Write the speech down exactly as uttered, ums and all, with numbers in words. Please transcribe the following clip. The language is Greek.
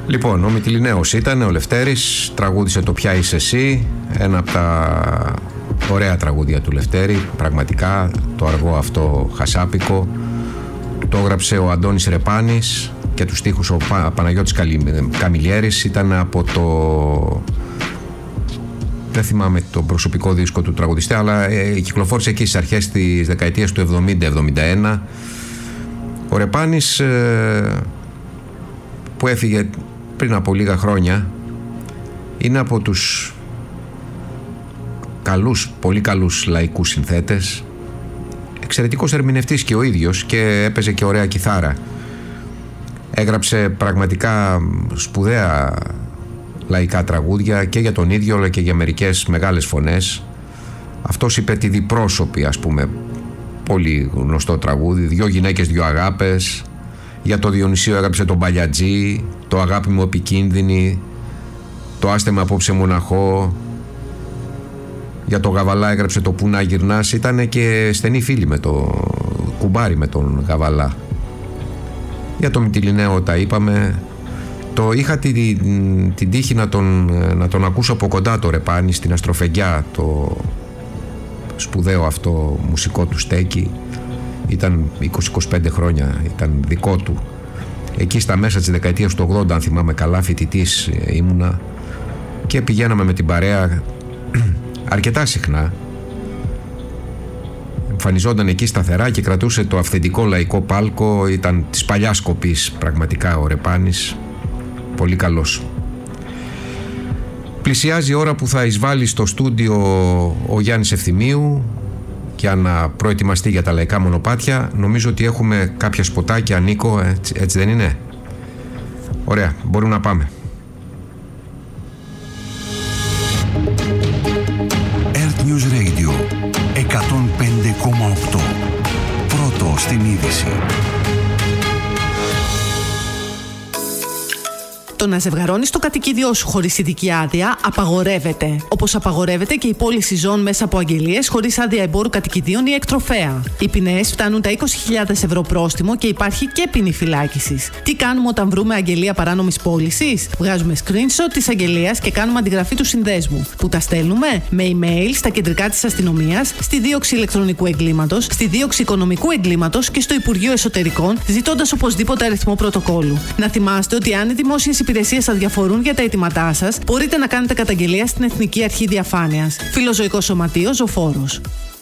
Λοιπόν, ο Μυτιληναίος ήταν, ο Λευτέρης, τραγούδισε το «Ποια είσαι εσύ», ένα από τα ωραία τραγούδια του Λευτέρη, πραγματικά, το αργό αυτό χασάπικο. Το έγραψε ο Αντώνης Ρεπάνης και τους στίχους ο Πα, Παναγιώτης Καμιλιέρης. Ήταν από το... δεν θυμάμαι το προσωπικό δίσκο του τραγουδιστή, αλλά ε, κυκλοφόρησε εκεί στις αρχές της δεκαετίας του εβδομήντα εβδομήντα ένα. Ο Ρεπάνης ε, που έφυγε πριν από λίγα χρόνια είναι από τους καλούς, πολύ καλούς λαϊκούς συνθέτες, εξαιρετικός ερμηνευτής και ο ίδιος, και έπαιζε και ωραία κιθάρα. Έγραψε πραγματικά σπουδαία λαϊκά τραγούδια και για τον ίδιο αλλά και για μερικές μεγάλες φωνές. Αυτός είπε τη διπρόσωπη, ας πούμε, πολύ γνωστό τραγούδι, «Δυο γυναίκες, δυο αγάπες». Για το Διονυσίο έγραψε τον Παλιατζή, το «Αγάπη μου επικίνδυνη», το «Άστε με απόψε μοναχό». Για το Γαβαλά έγραψε το «Πού να γυρνάς». Ήτανε και στενή φίλη με το κουμπάρι με τον Γαβαλά. Για το Μυτιληναίο τα είπαμε. Το είχα την, την τύχη να τον, να τον ακούσω από κοντά το Ρεπάνη στην Αστροφεγγιά, το σπουδαίο αυτό μουσικό του στέκι. Ήταν είκοσι με είκοσι πέντε χρόνια, ήταν δικό του. Εκεί στα μέσα της δεκαετίας του ογδόντα, αν θυμάμαι καλά, φοιτητής ήμουνα και πηγαίναμε με την παρέα αρκετά συχνά. Εμφανιζόταν εκεί σταθερά και κρατούσε το αυθεντικό λαϊκό πάλκο. Ήταν της παλιάς κοπής πραγματικά ο Ρεπάνης. Πολύ καλός. Πλησιάζει η ώρα που θα εισβάλλει στο στούντιο ο Γιάννης Ευθυμίου για να προετοιμαστεί για τα λαϊκά μονοπάτια. Νομίζω ότι έχουμε κάποια σποτάκια, Νίκο, έτσι, έτσι δεν είναι? Ωραία, μπορούμε να πάμε. Earth News Radio εκατόν πέντε κόμμα οκτώ. Πρώτο στην είδηση. Το να ζευγαρώνεις το κατοικίδιό σου χωρίς ειδική άδεια απαγορεύεται. Όπως απαγορεύεται και η πώληση ζώων μέσα από αγγελίες χωρίς άδεια εμπόρου κατοικιδίων ή εκτροφέα. Οι ποινές φτάνουν τα είκοσι χιλιάδες ευρώ πρόστιμο και υπάρχει και ποινή φυλάκισης. Τι κάνουμε όταν βρούμε αγγελία παράνομης πώλησης? Βγάζουμε screenshot της αγγελίας και κάνουμε αντιγραφή του συνδέσμου. Που τα στέλνουμε με email στα κεντρικά της αστυνομίας, στη δίωξη ηλεκτρονικού εγκλήματος, στη δίωξη οικονομικού εγκλήματος και στο Υπουργείο Εσωτερικών, ζητώντας οπωσδήποτε αριθμό πρωτοκόλλου. Να θυμάστε ότι αν οι δημόσιες υπηρεσίες σας διαφορούν για τα αιτήματά σας, μπορείτε να κάνετε καταγγελία στην Εθνική Αρχή Διαφάνειας. Φιλοζωικό Σωματείο Ζωφόρος.